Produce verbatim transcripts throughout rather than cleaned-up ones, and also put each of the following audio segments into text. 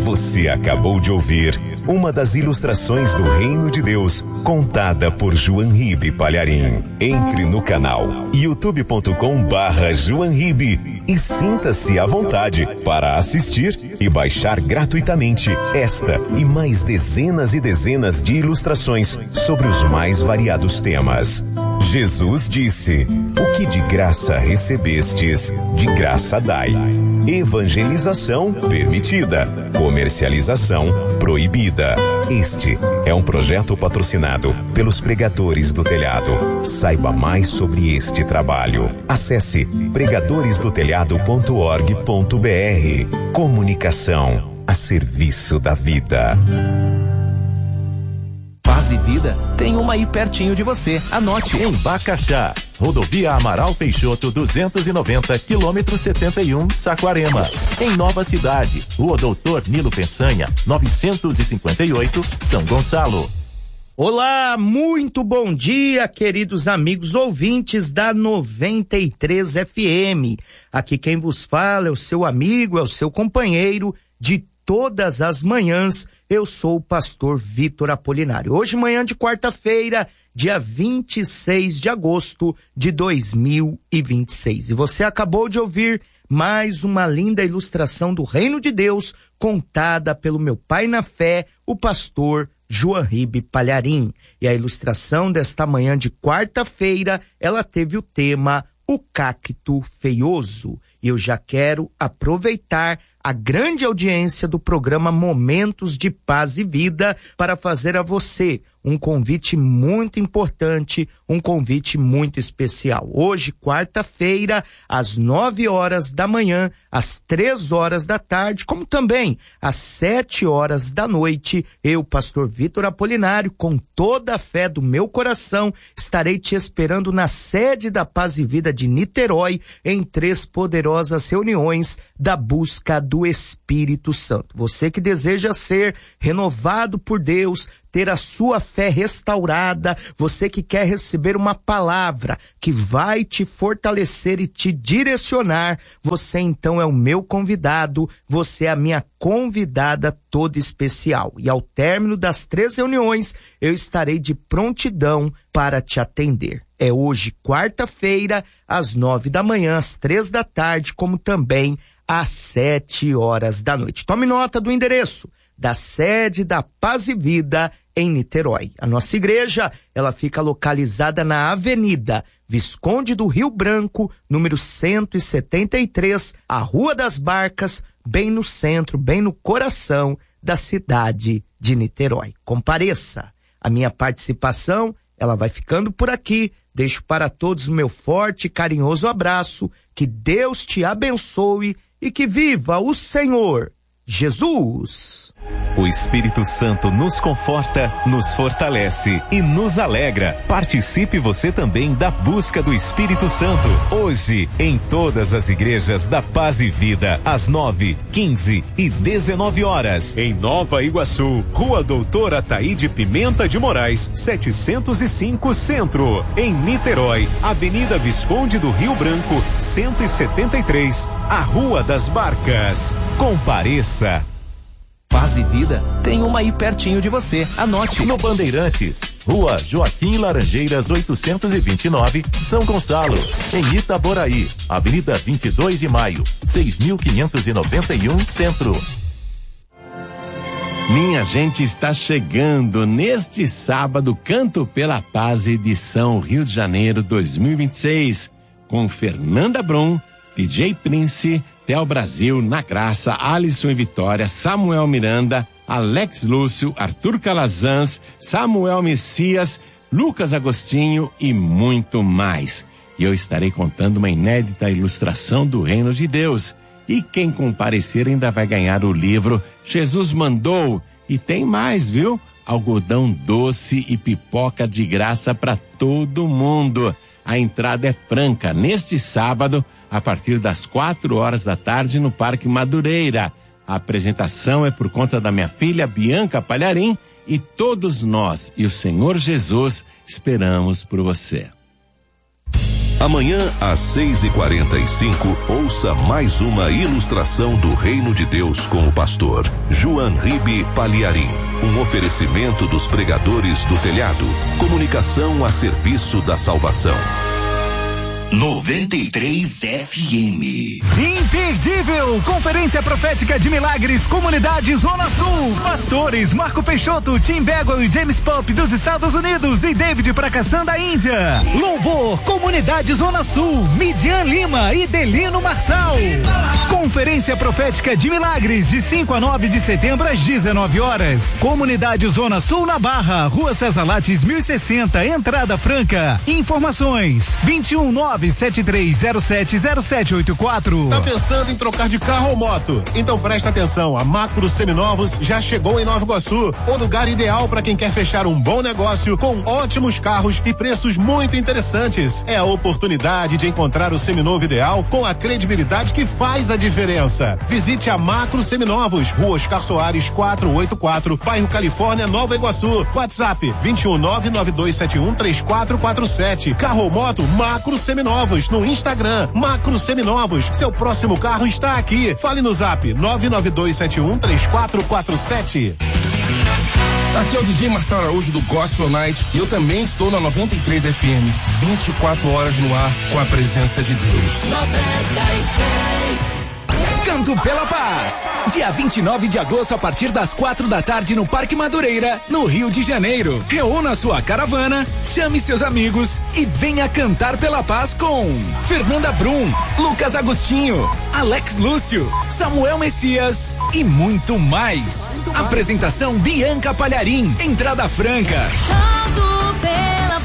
Você acabou de ouvir uma das ilustrações do Reino de Deus, contada por João Ribe Palharim. Entre no canal youtube ponto com barra João Ribe e sinta-se à vontade para assistir e baixar gratuitamente esta e mais dezenas e dezenas de ilustrações sobre os mais variados temas. Jesus disse: o que de graça recebestes, de graça dai. Evangelização permitida, comercialização proibida. Este é um projeto patrocinado pelos Pregadores do Telhado. Saiba mais sobre este trabalho. Acesse pregadores do telhado ponto org ponto br. Comunicação a serviço da vida. Paz e Vida tem uma aí pertinho de você. Anote. Em Bacaxá, rodovia Amaral Peixoto duzentos e noventa, quilômetro setenta e um, Saquarema. Em Nova Cidade, Rua Doutor Nilo Peçanha, novecentos e cinquenta e oito, São Gonçalo. Olá, muito bom dia, queridos amigos ouvintes da noventa e três F M. Aqui quem vos fala é o seu amigo, é o seu companheiro de todas as manhãs. Eu sou o pastor Vitor Apolinário. Hoje, manhã de quarta-feira, dia vinte e seis de agosto de dois mil e vinte e seis. E você acabou de ouvir mais uma linda ilustração do Reino de Deus, contada pelo meu pai na fé, o pastor João Ribe Palharim. E a ilustração desta manhã de quarta-feira, ela teve o tema O Cacto Feioso. E eu já quero aproveitar a grande audiência do programa Momentos de Paz e Vida para fazer a você um convite muito importante, um convite muito especial. Hoje, quarta-feira, às nove horas da manhã, às três horas da tarde, como também às sete horas da noite, eu, pastor Vitor Apolinário, com toda a fé do meu coração, estarei te esperando na sede da Paz e Vida de Niterói, em três poderosas reuniões da busca do Espírito Santo. Você que deseja ser renovado por Deus, ter a sua fé restaurada, você que quer receber uma palavra que vai te fortalecer e te direcionar, você então é o meu convidado, você é a minha convidada toda especial. E ao término das três reuniões, eu estarei de prontidão para te atender. É hoje, quarta-feira, às nove da manhã, às três da tarde, como também às sete horas da noite. Tome nota do endereço da sede da Paz e Vida em Niterói. A nossa igreja, ela fica localizada na Avenida Visconde do Rio Branco, número cento e setenta e três, a Rua das Barcas, bem no centro, bem no coração da cidade de Niterói. Compareça. A minha participação, ela vai ficando por aqui. Deixo para todos o meu forte e carinhoso abraço. Que Deus te abençoe e que viva o Senhor Jesus. O Espírito Santo nos conforta, nos fortalece e nos alegra. Participe você também da busca do Espírito Santo. Hoje, em todas as igrejas da Paz e Vida, às nove, quinze e dezenove horas. Em Nova Iguaçu, Rua Doutor Ataíde Pimenta de Moraes, setecentos e cinco Centro. Em Niterói, Avenida Visconde do Rio Branco, cento e setenta e três, a Rua das Barcas. Compareça. Paz e Vida tem uma aí pertinho de você. Anote. No Bandeirantes, Rua Joaquim Laranjeiras oitocentos e vinte e nove, São Gonçalo. Em Itaboraí, Avenida vinte e dois de Maio, seis mil quinhentos e noventa e um, Centro. Minha gente, está chegando neste sábado Canto pela Paz, edição Rio de Janeiro dois mil e vinte e seis, com Fernanda Brum, D J Prince, Theo Brasil, Na Graça, Alisson e Vitória, Samuel Miranda, Alex Lúcio, Arthur Calazans, Samuel Messias, Lucas Agostinho e muito mais. E eu estarei contando uma inédita ilustração do Reino de Deus. E quem comparecer ainda vai ganhar o livro Jesus Mandou. E tem mais, viu? Algodão doce e pipoca de graça para todo mundo. A entrada é franca neste sábado, a partir das quatro horas da tarde, no Parque Madureira. A apresentação é por conta da minha filha Bianca Palharim e todos nós e o Senhor Jesus esperamos por você. Amanhã, às seis e quarenta e cinco, ouça mais uma ilustração do Reino de Deus com o pastor João Ribe Palharim. Um oferecimento dos pregadores do telhado. Comunicação a serviço da salvação. noventa e três F M. Imperdível! Conferência Profética de Milagres, Comunidade Zona Sul. Pastores Marco Peixoto, Tim Bagwell e James Pop dos Estados Unidos e David Prakassan da Índia. Louvor, Comunidade Zona Sul, Midian Lima e Delino Marçal. Conferência Profética de Milagres, de cinco a nove de setembro às dezenove horas. Comunidade Zona Sul na Barra, Rua César Lattes mil e sessenta, entrada franca. Informações vinte e um nove sete três zero sete zero sete oito quatro. Tá pensando em trocar de carro ou moto? Então presta atenção, a Macro Seminovos já chegou em Nova Iguaçu, o lugar ideal para quem quer fechar um bom negócio com ótimos carros e preços muito interessantes. É a oportunidade de encontrar o seminovo ideal com a credibilidade que faz a diferença. Visite a Macro Seminovos, Rua Oscar Soares quatrocentos e oitenta e quatro, bairro Califórnia, Nova Iguaçu. WhatsApp vinte e um nove nove dois sete um três quatro quatro sete. Carro ou moto, Macro Seminovos. No Instagram, Macro Seminovos. Seu próximo carro está aqui. Fale no Zap nove nove dois sete um três quatro quatro sete. Aqui é o D J Marcelo Araújo do Gospel Night e eu também estou na noventa e três F M, vinte e quatro horas no ar com a presença de Deus. noventa e três Canto pela Paz, dia vinte e nove de agosto a partir das quatro da tarde no Parque Madureira, no Rio de Janeiro. Reúna sua caravana, chame seus amigos e venha cantar pela paz com Fernanda Brum, Lucas Agostinho, Alex Lúcio, Samuel Messias e muito mais. Muito mais. Apresentação Bianca Palharim, entrada franca. Canto pela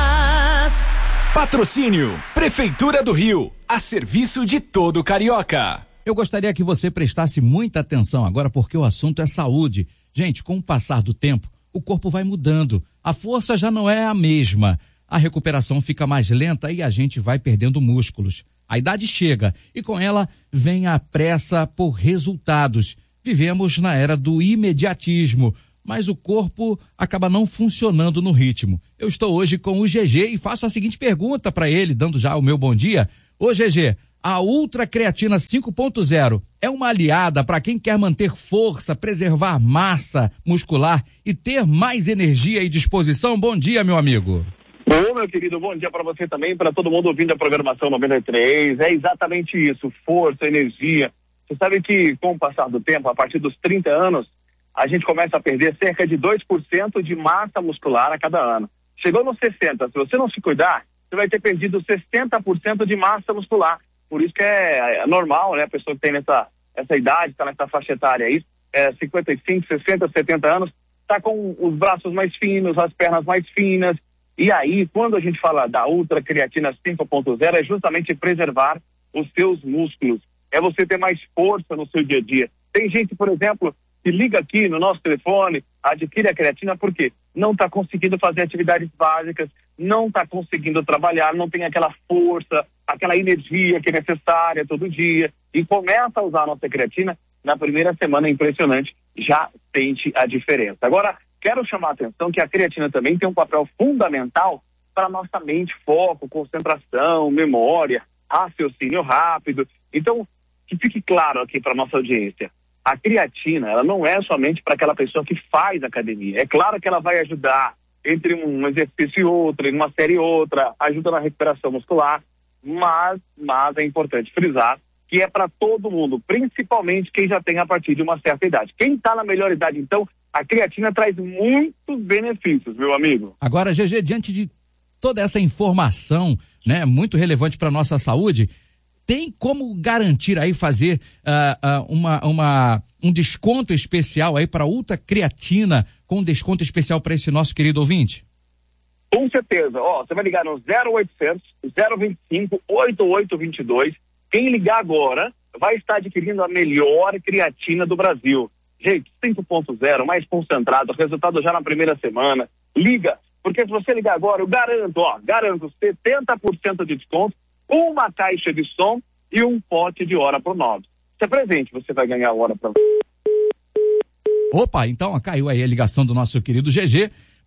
Paz. Patrocínio Prefeitura do Rio, a serviço de todo carioca. Eu gostaria que você prestasse muita atenção agora porque o assunto é saúde. Gente, com o passar do tempo, o corpo vai mudando. A força já não é a mesma. A recuperação fica mais lenta e a gente vai perdendo músculos. A idade chega e com ela vem a pressa por resultados. Vivemos na era do imediatismo, mas o corpo acaba não funcionando no ritmo. Eu estou hoje com o G G e faço a seguinte pergunta para ele, dando já o meu bom dia. Ô G G, a Ultra Creatina cinco ponto zero é uma aliada para quem quer manter força, preservar massa muscular e ter mais energia e disposição? Bom dia, meu amigo. Ô, meu querido, bom dia para você também, para todo mundo ouvindo a programação noventa e três. É exatamente isso, força, energia. Você sabe que com o passar do tempo, a partir dos trinta anos, a gente começa a perder cerca de dois por cento de massa muscular a cada ano. Chegou nos sessenta, se você não se cuidar, você vai ter perdido sessenta por cento de massa muscular. Por isso que é, é normal, né? A pessoa que tem nessa essa idade, está nessa faixa etária aí, é, cinquenta e cinco, sessenta, setenta anos, está com os braços mais finos, as pernas mais finas. E aí, quando a gente fala da Ultra Creatina cinco ponto zero, é justamente preservar os seus músculos. É você ter mais força no seu dia a dia. Tem gente, por exemplo, que liga aqui no nosso telefone, adquire a creatina porque não está conseguindo fazer atividades básicas, não está conseguindo trabalhar, não tem aquela força, aquela energia que é necessária todo dia, e começa a usar a nossa creatina, na primeira semana, é impressionante, já sente a diferença. Agora, quero chamar a atenção que a creatina também tem um papel fundamental para a nossa mente, foco, concentração, memória, raciocínio rápido. Então, que fique claro aqui para a nossa audiência, a creatina, ela não é somente para aquela pessoa que faz academia. É claro que ela vai ajudar entre um exercício e outro, em uma série e outra, ajuda na recuperação muscular, mas, mas é importante frisar que é para todo mundo, principalmente quem já tem a partir de uma certa idade. Quem está na melhor idade, então, a creatina traz muitos benefícios, meu amigo. Agora, G G, diante de toda essa informação, né, muito relevante para a nossa saúde, tem como garantir aí, fazer uh, uh, uma, uma, um desconto especial aí para Ultra Creatina, com um desconto especial para esse nosso querido ouvinte? Com certeza. Ó, você vai ligar no zero oitocentos, zero vinte e cinco, oitenta e oito vinte e dois. Quem ligar agora vai estar adquirindo a melhor creatina do Brasil. Gente, cinco ponto zero, mais concentrado, resultado já na primeira semana. Liga, porque se você ligar agora, eu garanto, ó, garanto setenta por cento de desconto, uma caixa de som e um pote de hora pro nove. Se é presente, você vai ganhar hora para. Opa, então ó, caiu aí a ligação do nosso querido G G. Bom,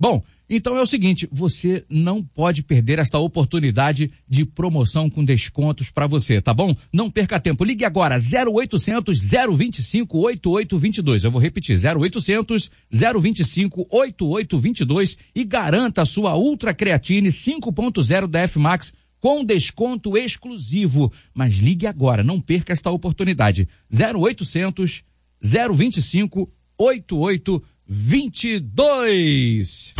Então é o seguinte, você não pode perder esta oportunidade de promoção com descontos para você, tá bom? Não perca tempo, ligue agora, zero oitocentos, zero vinte e cinco, oitenta e oito vinte e dois. Eu vou repetir, zero oitocentos, zero vinte e cinco, oitenta e oito vinte e dois e garanta a sua Ultra Creatine cinco ponto zero da F-Max com desconto exclusivo. Mas ligue agora, não perca esta oportunidade. zero oitocentos, zero vinte e cinco, oitenta e oito vinte e dois.